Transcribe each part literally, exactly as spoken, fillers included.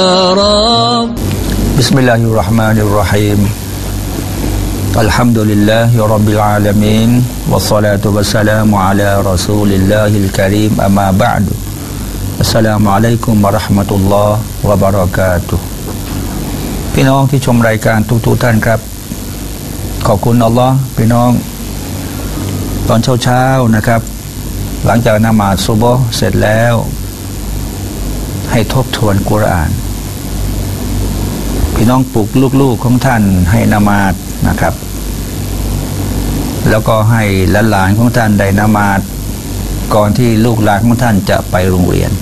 Bismillahirrahmanirrahim. Alhamdulillahi rabbil alamin wassalatu wassalamu ala rasulillahil karim amma ba'du. Assalamualaikum warahmatullahi wabarakatuh. พี่น้องที่ชมรายการทุกๆท่านครับขอบคุณอัลลอฮ์พี่น้องตอนเช้าๆนะครับหลังจากนมาศซุบฮ์เสร็จแล้วให้ทบทวนกุรอานพี่น้องปลุกลูกๆของท่านให้นมาศนะครับแล้วก็ให้หลานๆของท่านได้นมาศก่อนที่ลูกหลานของท่านจะไปโรงเรียน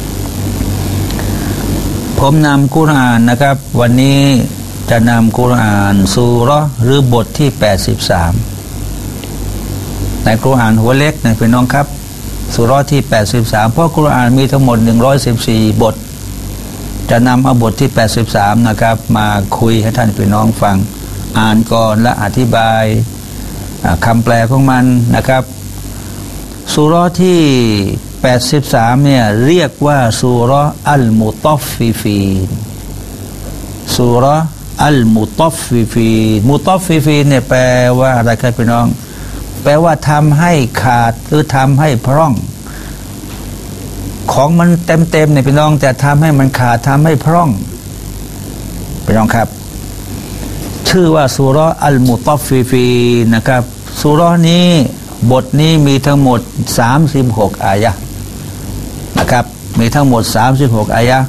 ผมนำกุรอานนะครับวันนี้จะนำกุรอานซูเราะห์หรือบทที่แปดสิบสามในกุรอานหัวเล็กนะพี่น้องครับซูเราะห์ที่แปดสิบสามเพราะกุรอานมีทั้งหมดหนึ่งร้อยสิบสี่บทจะนำเอาบทที่แปดสิบสามนะครับมาคุยให้ท่านพี่น้องฟังอ่านก่อนและอธิบายคำแปลของมันนะครับซูเราะห์ที่แปดสิบสามเนี่ยเรียกว่าซูเราะห์อัลมุตัฟฟิฟีนซูเราะห์อัลมุตัฟฟิฟีนมุตัฟฟิฟีนเนี่ยแปลว่าอะไรครับพี่น้องแปลว่าทำให้ขาดหรือทำให้พร่องของมันเต็มๆเนี่ยพี่น้องจะทำให้มันขาดทำให้พร่องพี่น้องครับชื่อว่าซูเราะห์อัลมุตัฟฟิฟีนนะครับซูเราะห์นี้บทนี้มีทั้งหมดสามสิบหกอายะห์นะครับมีทั้งหมดสามสิบหกอายะห์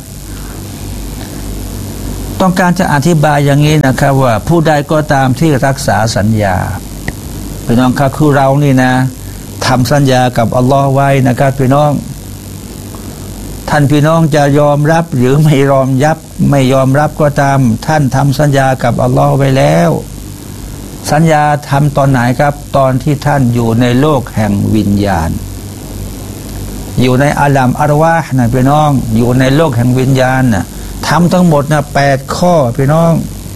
ต้องการจะอธิบายอย่างนี้นะครับว่าผู้ใดก็ตามที่รักษาสัญญาพี่น้องครับคือเรานี่นะทำสัญญากับอัลลอฮ์ไว้นะครับพี่น้องท่านพี่น้องจะยอมรับหรือไม่ยอมยับไม่ยอมรับก็ตามท่านทำสัญญากับอัลลอฮ์ไว้แล้วสัญญาทำตอนไหนครับตอนที่ท่านอยู่ในโลกแห่งวิญญาณอยู่ในอาลัมอารวาห์นะพี่น้องอยู่ในโลกแห่งวิญญาณนะทำทั้งหมดนะแปดข้อพี่น้อง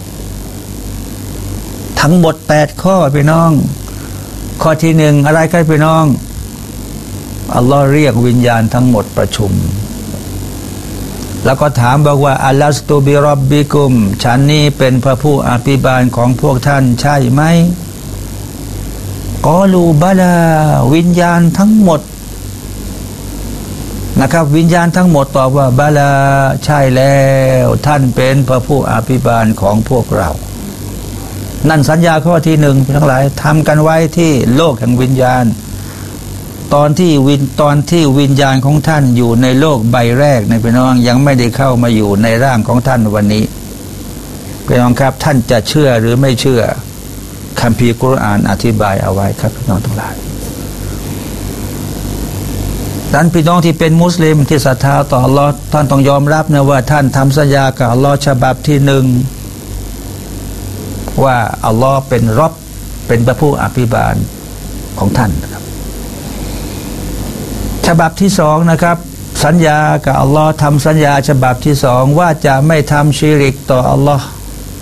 ทั้งหมดแปดข้อพี่น้องข้อที่หนึ่งอะไรครับพี่น้องอัลลอฮ์เรียกวิญญาณทั้งหมดประชุมแล้วก็ถามบอกว่าอัลลัสตูบิร็อบบิกุมฉันนี้เป็นพระผู้อภิบาลของพวกท่านใช่ไหมกอลูบาลาวิญญาณทั้งหมดนะครับวิญญาณทั้งหมดตอบว่าบาลาใช่แล้วท่านเป็นพระผู้อภิบาลของพวกเรานั่นสัญญาข้อที่หนึ่งทั้งหลายทำกันไว้ที่โลกแห่งวิญญาณตอนที่วินตอนที่วิญญาณของท่านอยู่ในโลกใบแรกในพี่น้องยังไม่ได้เข้ามาอยู่ในร่างของท่านวันนี้พี่น้องครับท่านจะเชื่อหรือไม่เชื่อคัมภีร์กุรอานอธิบายเอาไว้ครับพี่น้องทั้งหลายดังนั้นพี่น้องที่เป็นมุสลิมที่ศรัทธาต่ออัลลอฮ์ท่านต้องยอมรับนะว่าท่านทำสัญญากับอัลลอฮ์ฉบับที่หนึ่งว่าอัลลอฮ์เป็นร็อบเป็นพระผู้อภิบาลของท่านนะครับฉบับที่สองนะครับสัญญากับอัลลอฮ์ทำสัญญาฉบับที่สองว่าจะไม่ทำชิริกต่ออัลลอฮ์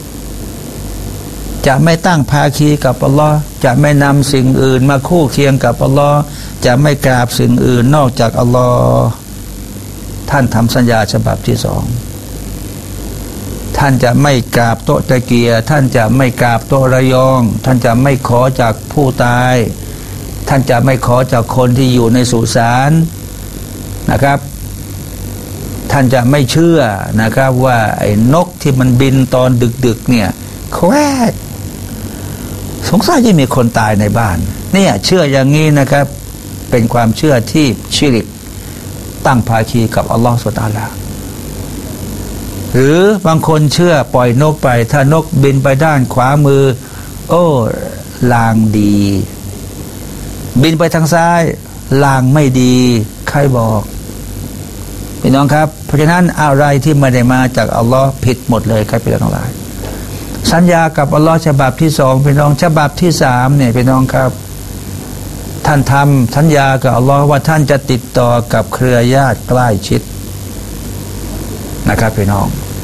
จะไม่ตั้งภาคีกับอัลลอฮ์จะไม่นำสิ่งอื่นมาคู่เคียงกับอัลลอฮ์จะไม่กราบสิ่งอื่นนอกจากอัลลอฮ์ท่านทำสัญญาฉบับที่สองท่านจะไม่กราบโต๊ะตะเกียท่านจะไม่กราบโต๊ะระยองท่านจะไม่ขอจากผู้ตายท่านจะไม่ขอจากคนที่อยู่ในสุสานนะครับท่านจะไม่เชื่อนะครับว่าไอ้นกที่มันบินตอนดึกๆเนี่ยแควกสงสัยจะมีคนตายในบ้านเนี่ยเชื่ออย่างนี้นะครับเป็นความเชื่อที่ชิริกตั้งภาคีกับอัลลอฮฺซุบฮานะฮูวะตะอาลาหรือบางคนเชื่อปล่อยนกไปถ้านกบินไปด้านขวามือโอ้ลางดีบินไปทางซ้ายลางไม่ดีใครบอกพี่น้องครับเพราะฉะนั้นอะไรที่ไม่ได้มาจากอัลลอฮ์ผิดหมดเลยครับพี่น้องทั้งหลายสัญญากับอัลลอฮ์ฉบับที่สองพี่น้องฉบับที่สามเนี่ยพี่น้องครับท่านทำสัญญากับอัลลอฮ์ว่าท่านจะติดต่อกับเครือญาติใกล้ชิดนะครับพี่น้อง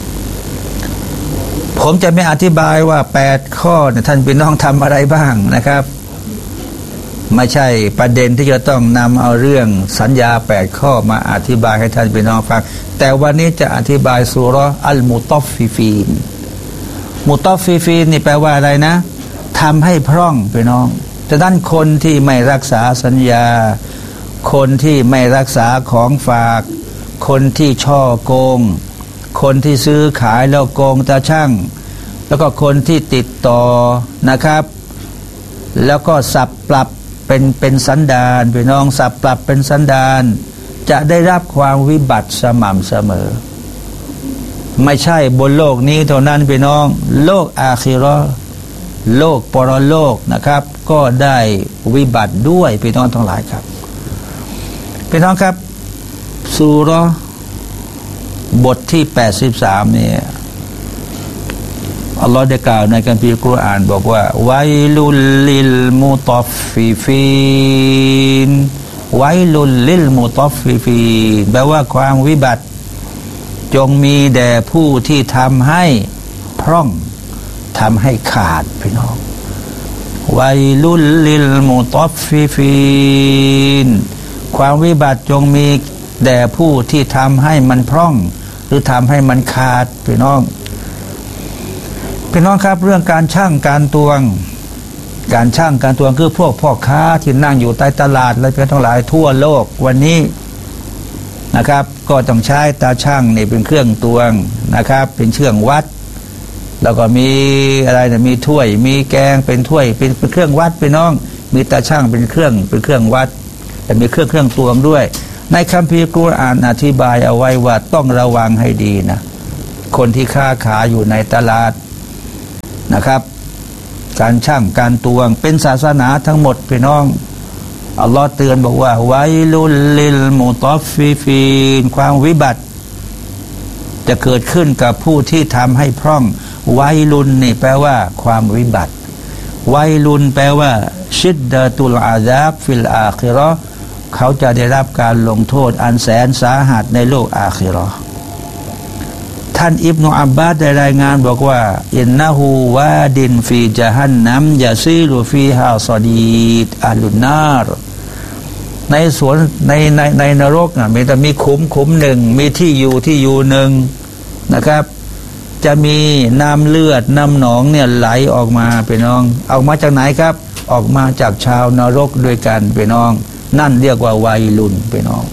ผมจะไม่อธิบายว่าแปดข้อเนี่ยท่านพี่น้องทำอะไรบ้างนะครับไม่ใช่ประเด็นที่จะต้องนำเอาเรื่องสัญญาแปดข้อมาอธิบายให้ท่านพี่น้องฟังแต่วันนี้จะอธิบายซูเราะห์อัลมุตอฟฟิฟีนมุตอฟฟิฟีนนี่แปลว่าอะไรนะทำให้พร่องพี่น้องแต่ด้านคนที่ไม่รักษาสัญญาคนที่ไม่รักษาของฝากคนที่ช่อโกงคนที่ซื้อขายแล้วโกงตาช่างแล้วก็คนที่ติดต่อนะครับแล้วก็สับปรับเป็นเป็นสันดานพี่น้องสับปรับเป็นสันดานจะได้รับความวิบัติสม่ำเสมอไม่ใช่บนโลกนี้เท่านั้นพี่น้องโลกอาคิเราะห์โลกปรโลกนะครับก็ได้วิบัติด้วยพี่น้องทั้งหลายครับพี่น้องครับซูเราะห์บทที่แปดสิบสามเนี่ยอัลลอฮ์ได้กล่าวในคัมภีร์กุรอานบอกว่าไวลุลลิลมุตัฟฟิฟีนไวลุลลิลมุตัฟฟิฟีนแปลว่าความวิบัติจงมีแด่ผู้ที่ทำให้พร่องทำให้ขาดพี่น้องไวลุลลิลมุตัฟฟิฟีนความวิบัติจงมีแด่ผู้ที่ทำให้มันพร่องหรือทำให้มันขาดพี่น้องพี่น้องครับเรื่องการช่างการตวงการช่างการตวงคือพวกพ่อค้าที่นั่งอยู่ใต้ตลาดและเป็นทั้งหลายทั่วโลกวันนี้นะครับก็ต้องใช้ตาช่างนี่เป็นเครื่องตวงนะครับเป็นเครื่องวัดแล้วก็มีอะไรเนี่ยมีถ้วยมีแกงเป็นถ้วยเป็นเป็นเครื่องวัดพี่น้องมีตาช่างเป็นเครื่องเป็นเครื่องวัดแต่มีเครื่องเครื่องตวงด้วยในคัมภีร์กุรอานอธิบายเอาไว้ว่าต้องระวังให้ดีนะคนที่ค้าขายอยู่ในตลาดนะครับการช่างการตวงเป็นศาสนาทั้งหมดพี่น้องอัลลอฮ์เตือนบอกว่าไวลุลลิลมุตัฟฟิฟีนความวิบัติจะเกิดขึ้นกับผู้ที่ทำให้พร่องไวลุนนี่แปลว่าความวิบัติไวลุนแปลว่าชิดดะตุลอาซาบฟิลอาคิเราะห์เขาจะได้รับการลงโทษอันแสนสาหัสในโลกอาคิเราะห์ท่านอิบนุอับบาสได้รายงานบอกว่าอินนะฮูวาดินฟีญะฮันนัมยาซีรุฟีฮาซอดีดอัลลุนนารในสวนในในในนรกนะมีแต่มีขุมขุมหนึ่งมีที่อยู่ที่อยู่หนึ่งนะครับจะมีน้ำเลือดน้ำหนองเนี่ยไหลออกมาพี่น้องออกมาจากไหนครับออกมาจากชาวนรกด้วยกันพี่น้องนั่นเรียกว่าไวลุนพี่น้อง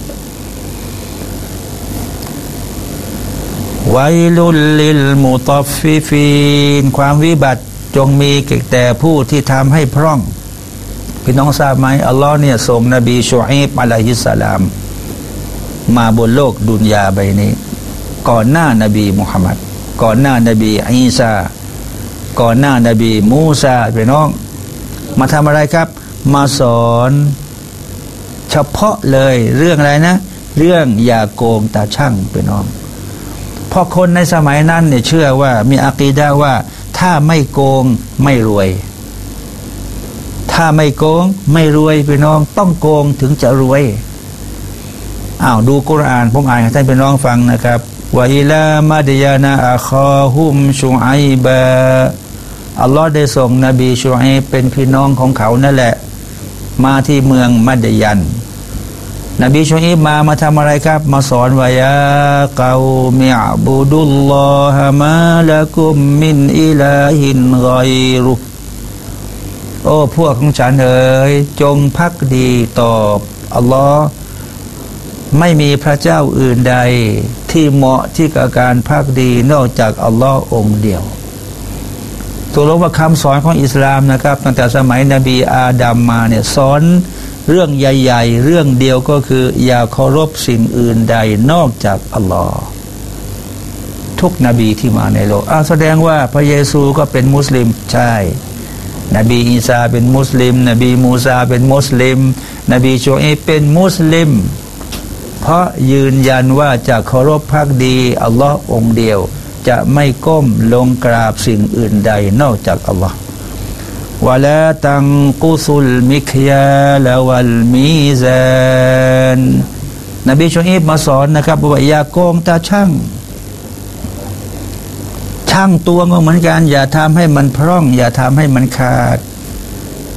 ไวลุลลิลมุตัฟฟิฟีนความวิบัติจงมีแต่ผู้ที่ทำให้พร่องพี่น้องทราบไหมอัลลอฮ์เนี่ยส่งนบีชูอีบอะลัยฮิสสลามมาบนโลกดุนยาใบนี้ก่อนหน้านบีมุฮัมมัดก่อนหน้านบีอีสาก่อนหน้านบีมูซาพี่น้องมาทำอะไรครับมาสอนเฉพาะเลยเรื่องอะไรนะเรื่องอย่าโกงตาช่างพี่น้องเพราะคนในสมัยนั้นเนี่ยเชื่อว่ามีอะกีดะห์ว่าถ้าไม่โกงไม่รวยถ้าไม่โกงไม่รวยพี่น้องต้องโกงถึงจะรวยอ้าวดูกุรอานผมอ่านให้ท่านพี่น้องฟังนะครับวะอิลามัดยานะอะคอฮุมชุอัยบะอัลลอฮ์ได้ส่งนบีชุอัยบเป็นพี่น้องของเขานั่นแหละมาที่เมืองมัดยันนบีชุอัยบมามาทำอะไรครับมาสอนว่ายาเกามิอ์บุดุลลอฮะมาละกุมมินอิลาฮินฆอยรุโอ้พวกของฉันเอ๋ยจงภักดีต่ออัลลอฮ์ไม่มีพระเจ้าอื่นใดที่เหมาะที่กับการภักดีนอกจากอัลลอฮ์องค์เดียวตัวลงว่าคำสอนของอิสลามนะครับตั้งแต่สมัยนบีอาดัมมาเนี่ยสอนเรื่องใหญ่ๆเรื่องเดียวก็คืออย่าเคารพสิ่งอื่นใดนอกจากอัลลอฮ์ทุกนบีที่มาในโลกอ้าวแสดงว่าพระเยซูก็เป็นมุสลิมใช่นบีอีสาเป็นมุสลิมนบีมูซาเป็นมุสลิมนบีชูอีบเป็นมุสลิมเพราะยืนยันว่าจะเคารพภักดีอัลลอฮ์องเดียวจะไม่ก้มลงกราบสิ่งอื่นใดนอกจากอัลลอฮ์วะลาตังกุซุลมิคยาลวัลมีซานนบีชูอีบมาสอนนะครับว่าอย่าโกงตาช่างช่างตัวก็เหมือนกันอย่าทำให้มันพร่องอย่าทำให้มันขาด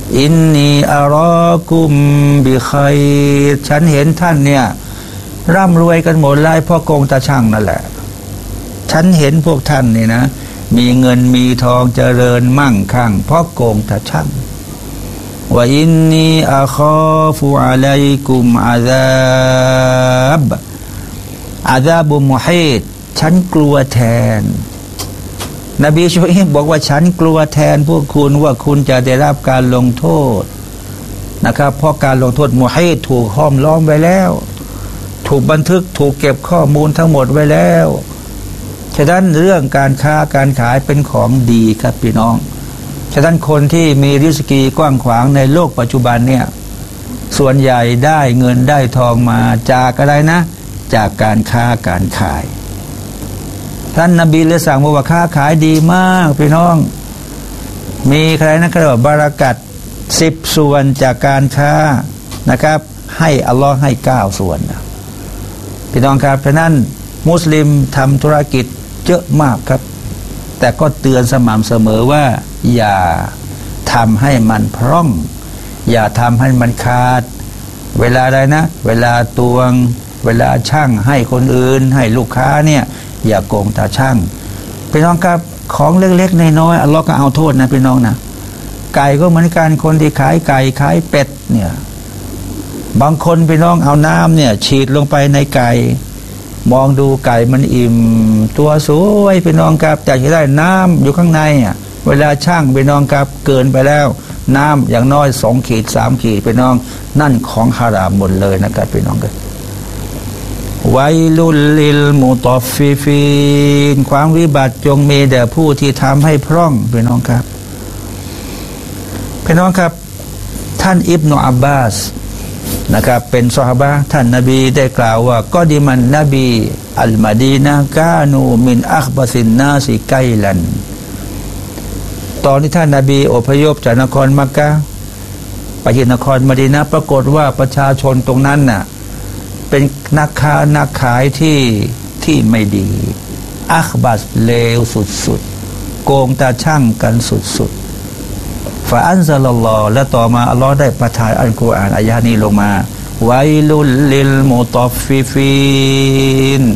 อินนีอารอกุมบิคัยฉันเห็นท่านเนี่ยร่ำรวยกันหมดเลยเพราะโกงตาช่างนั่นแหละฉันเห็นพวกท่านนี่นะมีเงินมีทองเจริญมั่งคั่งเพราะโกงตาช่างว่าอินนีอาคอฟูอะลัยกุมอาซาบอาซาบุมุฮีดฉันกลัวแทนนบีชูอิบบอกว่าฉันกลัวแทนพวกคุณว่าคุณจะได้รับการลงโทษนะครับเพราะการลงโทษมุฮีดถูกห้อมล้อมไว้แล้วถูกบันทึกถูกเก็บข้อมูลทั้งหมดไว้แล้วฉะนั้นเรื่องการค้าการขายเป็นของดีครับพี่น้องฉะนั้นคนที่มีริสกีกว้างขวางในโลกปัจจุบันเนี่ยส่วนใหญ่ได้เงินได้ทองมาจากอะไรนะจากการค้าการขายท่านนบีเลยสั่งว่าค้าขายดีมากพี่น้องมีใครนะก็เรียกว่าบารักัตสิบส่วนจากการค้านะครับให้อัลลอฮ์ให้เก้าส่วนนะพี่น้องครับเพราะนั้นมุสลิมทำธุรกิจเยอะมากครับแต่ก็เตือนสม่ำเสมอว่าอย่าทำให้มันพร่องอย่าทำให้มันขาดเวลาใดนะเวลาตวงเวลาช่างให้คนอื่นให้ลูกค้าเนี่ยอย่าโกงตาช่างพี่น้องครับของเล็กๆน้อยๆอัลลอฮ์ก็เอาโทษนะพี่น้องนะไก่ก็เหมือนกันคนที่ขายไก่ขายเป็ดเนี่ยบางคนพี่น้องเอาน้ำเนี่ยฉีดลงไปในไก่มองดูไก่มันอิ่มตัวสวยพี่น้องครับแต่จะได้น้ำอยู่ข้างในอ่ะเวลาช่างพี่น้องครับเกินไปแล้วน้ำอย่างน้อยสองขีดสามขีดพี่น้องนั่นของฮารามหมดเลยนะครับพี่น้องครับไวลุลลิลมุตอฟฟิฟีนความวิบัติจงมีแด่ผู้ที่ทำให้พร่องพี่น้องครับพี่น้องครับท่านอิบนุอับบาสนะครับเป็นซอฮาบะห์ท่านนบีได้กล่าวว่าก็ดิมันนบีอัลมาดีนะกานูมินอัคบะซินนาสิไกลันตอนที่ท่านนบีอพยพจากนครมักกะห์ไปที่นครมะดีนะห์ปรากฏว่าประชาชนตรงนั้นน่ะเป็นนักค้านักขายที่ที่ไม่ดีอัคบัสเลวสุดๆโกงตาช่างกันสุดๆฟาอันซาลัลลอฮ์และต่อมาอัลลอฮ์ได้ประทานอัลกุรอานอายะนี้ลงมาไวลุลลิลมุตอฟฟิฟีน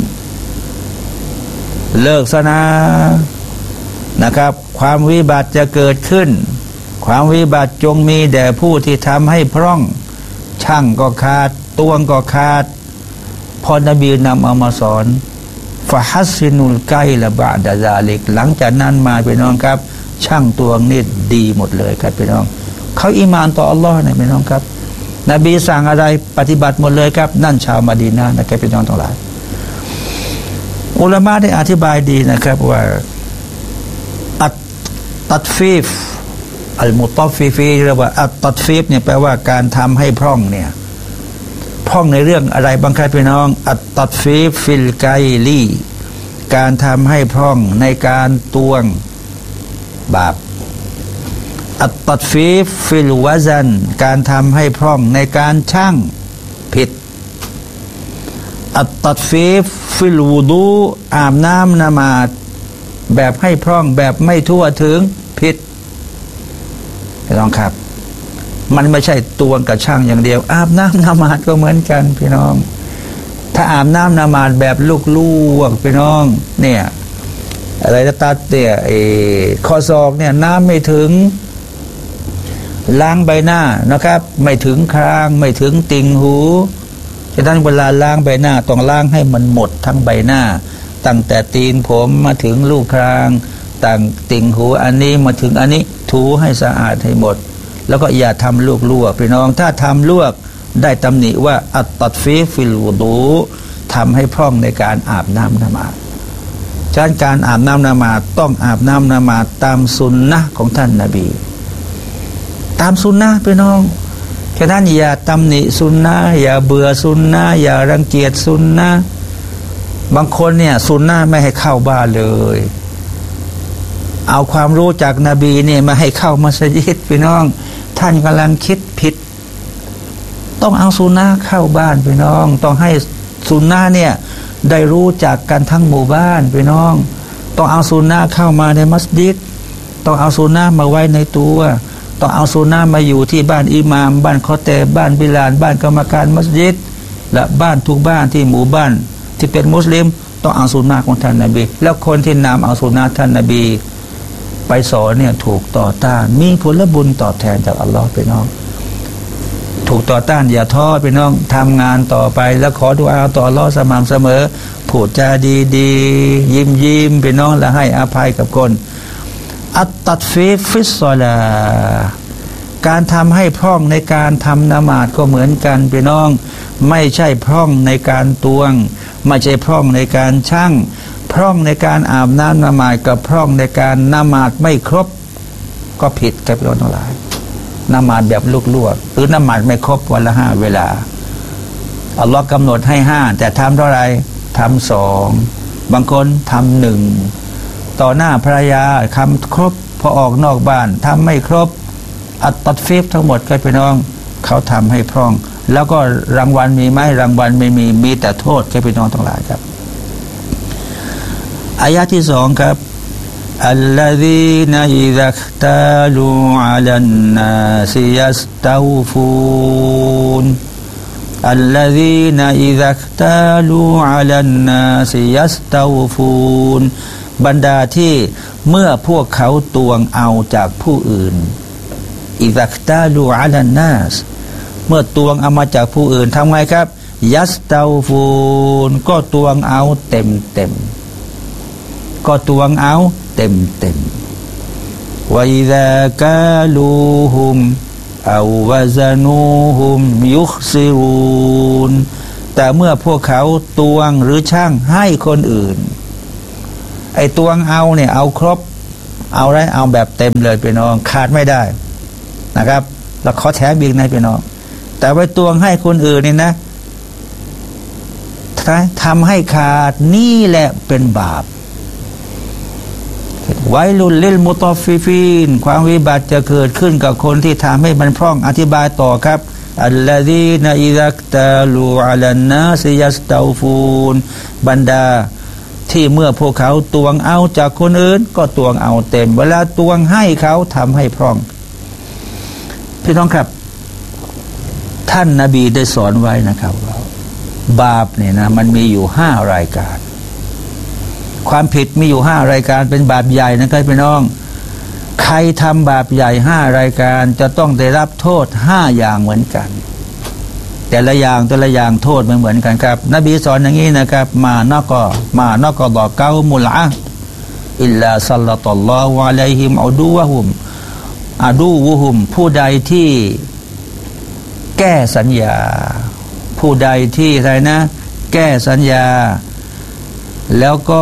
เลิกซะนะนะครับความวิบัติจะเกิดขึ้นความวิบัติจงมีแด่ผู้ที่ทำให้พร่องช่างก็ขาดตวงก็ขาดพอนบีนำเอามาสอนฟะฮัสซินุลไกละบะดะซาลิกหลังจากนั้นมาพี่น้องครับช่างตวงนี่ดีหมดเลยครับพี่น้องเขาอีหม่านต่ออัลลอฮ์นะพี่น้องครับนบีสั่งอะไรปฏิบัติหมดเลยครับนั่นชาวมะดีนะห์นะครับพี่น้องทั้งหลายอุลามะได้อธิบายดีนะครับว่าอัตตัดฟีฟอัลมุตอฟฟิฟีเรียกว่าอัตตัดฟีฟเนี่ยแปลว่าการทำให้พร่องเนี่ยพร่องในเรื่องอะไรบางครับพี่น้องอัตตัดฟีฟฟิลไกลีการทำให้พร่องในการตวงบาปอัตตัดฟีฟฟิลวะซันการทำให้พร่องในการชั่งผิดอัตตัดฟีฟฟิลวูดูอาบน้ำละหมาดแบบให้พร่องแบบไม่ทั่วถึงผิดพี่น้องครับมันไม่ใช่ตวงกับช่างอย่างเดียวอาบน้ำละหมาดก็เหมือนกันพี่น้องถ้าอาบน้ำละหมาดแบบลูกๆพี่น้องเนี่ยอะไรจะตัดเนี่ยไอ้ข้อศอกเนี่ยน้ำไม่ถึงล้างใบหน้านะครับไม่ถึงคางไม่ถึงติ่งหูฉะนั้นเวลาล้างใบหน้าต้องล้างให้มันหมดทั้งใบหน้าตั้งแต่ตีนผมมาถึงลูกคางตั้งติ่งหูอันนี้มาถึงอันนี้ถูให้สะอาดให้หมดแล้วก็อย่าทำลวกลวกพี่น้องถ้าทำลวกได้ตำหนิว่าอัตตัดฟีฟิลวูดูทำให้พร่องในการอาบน้ำละหมาดฉะนั้นการอาบน้ำละหมาดต้องอาบน้ำละหมาดตามสุนนะของท่านนบีตามสุนนะพี่น้องฉะนั้นอย่าตำหนิสุนนะอย่าเบื่อสุนนะอย่ารังเกียจสุนนะบางคนเนี่ยสุนนะไม่ให้เข้าบ้านเลยเอาความรู้จากนบีเนี่ยมาให้เข้ามัสยิดพี่น้องท่านกำลังคิดผิดต้องเอาสุนนะเข้าบ้านพี่น้องต้องให้สุนนะเนี่ยได้รู้จักกันทั้งหมู่บ้านพี่น้องต้องเอาสุนนะเข้ามาในมัสยิดต้องเอาสุนนะมาไว้ในตัวต้องเอาสุนนะมาอยู่ที่บ้านอิหม่ามบ้านคอเตบ้านบิลาลบ้านกรรมการมัสยิดและบ้านทุกบ้านที่หมู่บ้านที่เป็นมุสลิมต้องเอาสุนนะของท่านนบีแล้วคนที่นำเอาสุนนะท่านนบีไปสอนเนี่ยถูกต่อต้านมีผลบุญตอบแทนจากอัลลอฮ์ไปน้องถูกต่อต้านอย่าท้อไปน้องทำงานต่อไปแล้วขอดุอาต่ออัลลอฮ์สม่ำเสมอพูดจาดีๆยิ้มยิ้มไปน้องและให้อภัยกับคนอัตตัดฟีฟิสซอลาการทำให้พร่องในการทำนามาดก็เหมือนกันพี่น้องไม่ใช่พร่องในการตวงไม่ใช่พร่องในการชั่งพร่องในการอาบน้ำนามาดกับพร่องในการนามาดไม่ครบก็ผิดกับพี่น้องทั้งหลายนามาดแบบลวกๆหรือนามาดไม่ครบวันละห้าเวลาอัลลอฮ์กำหนดให้ห้าแต่ทำเท่าไรทำสองบางคนทำหนึ่งต่อหน้าภรรยาทำครบพอออกนอกบ้านทำไม่ครบอัตตัดฟีฟทั้งหมดก็พี่น้องเขาทำให้พร่องแล้วก็รางวัลมีไหมรางวัลไม่มีมีแต่โทษแก่พี่น้องทั้งหลายครับอายะที่สองครับอัลลซีนอิซักตาลูอะลันนาซิยัสตาวฟูนอัลลซีนอิซักตาลูอะลันนาซิยัสตาวฟูนบรรดาที่เมื่อพวกเขาตวงเอาจากผู้อื่นอิซักตาลูอะลันนาสเมื่อตวงเอามาจากผู้อื่นทำไงครับยัสตาวฟูนก็ตวงเอาเต็มเต็มก็ตวงเอาเต็มเต็มวะอิซากาลูฮุมเอาวะซานูฮุมยุคซิรูนแต่เมื่อพวกเขาตวงหรือช่างให้คนอื่นไอ้ตวงเอาเนี่ยเอาครบเอาได้เอาแบบเต็มเลยพี่น้องขาดไม่ได้นะครับแล้วขอแถมอีกนะพี่น้องแต่ไว้ตวงให้คนอื่นนี่นะทำให้ขาดนี่แหละเป็นบาปไว้ลุลลิลมุตอฟิฟีนความวิบัติจะเกิดขึ้นกับคนที่ทำให้มันพร่องอธิบายต่อครับอัลลอฮีนอิซักตาลูอะลันนาซิยัสตาวฟูนบรรดาที่เมื่อพวกเขาตวงเอาจากคนอื่นก็ตวงเอาเต็มเวลาตวงให้เขาทำให้พร่องพี่น้องครับท่านนบีได้สอนไว้นะครับว่าบาปเนี่ยนะมันมีอยู่ห้ารายการความผิดมีอยู่ห้ารายการเป็นบาปใหญ่นะครับพี่น้องใครทำบาปใหญ่ห้ารายการจะต้องได้รับโทษห้าอย่างเหมือนกันแต่ละอย่างแต่ละอย่างโทษไม่เหมือนกันครับนบีสอนอย่างนี้นะครับมานอกก็มานอกก็บอกเกามุลอะอิลลาซัลลัตัลลอฮุอะลัยฮิมอูดูวะฮุมอาดูวะฮุมผู้ใดที่แก้สัญญาผู้ใดที่อะไรนะแก้สัญญาแล้วก็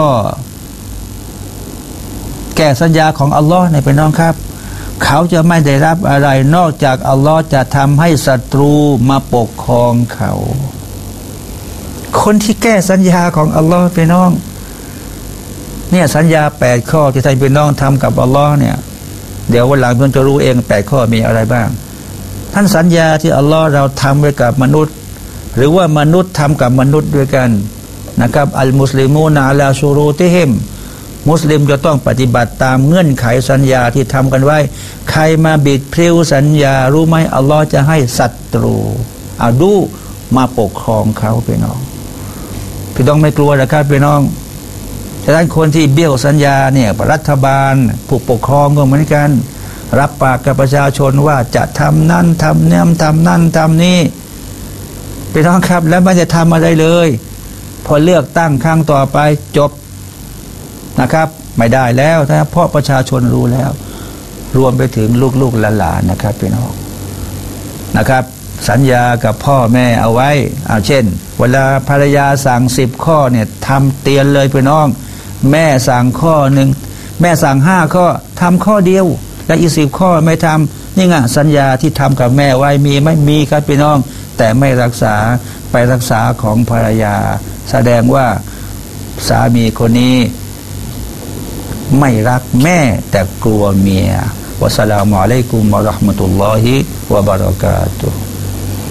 แก้สัญญาของอัลลอฮ์ในพี่น้องครับเขาจะไม่ได้รับอะไรนอกจากอัลลอฮ์จะทำให้ศัตรูมาปกครองเขาคนที่แก้สัญญาของอัลลอฮ์พี่น้องเนี่ยสัญญาแปดข้อที่ท่านพี่น้องทำกับอัลลอฮ์เนี่ยเดี๋ยววันหลังเพื่อนจะรู้เองแปดข้อมีอะไรบ้างท่านสัญญาที่อัลลอฮ์เราทำไว้กับมนุษย์หรือว่ามนุษย์ทำกับมนุษย์ด้วยกันนะครับอัลมุสลิมูนอะลาชูรูติฮิมมุสลิมจะต้องปฏิบัติตามเงื่อนไขสัญญาที่ทำกันไว้ใครมาบิดพลิ้วสัญญารู้ไหมอัลลอฮ์จะให้ศัตรูอาดูมาปกครองเขาพี่น้องพี่น้องไม่กลัวหรอครับพี่น้องฉะนั้นคนที่เบี้ยวสัญญาเนี่ยรัฐบาลผู้ปกครองก็เหมือนกันรับปากกับประชาชนว่าจะทำนั่นทำนี่ทำนั่นทำนี่พี่น้องครับแล้วมันจะทำอะไรเลยพอเลือกตั้งครั้งต่อไปจบนะครับไม่ได้แล้วนะเพราะประชาชนรู้แล้วรวมไปถึงลูกๆหลานๆนะครับพี่น้องนะครับสัญญากับพ่อแม่เอาไว้เอาเช่นเวลาภรรยาสั่งสิบข้อเนี่ยทำเตียนเลยพี่น้องแม่สั่งข้อหนึ่งแม่สั่งห้าข้อทำข้อเดียวและอีกสิบข้อไม่ทำนี่ไงสัญญาที่ทำกับแม่ไว้มีไม่มีครับพี่น้องแต่ไม่รักษาไปรักษาของภรรยาแสดงว่าสามีคนนี้ไม่รักแม่แต่กลัวเมียวะสลามุอะลัยกุมวะเราะห์มะตุลลอฮิวะบะเราะกาตุฮ์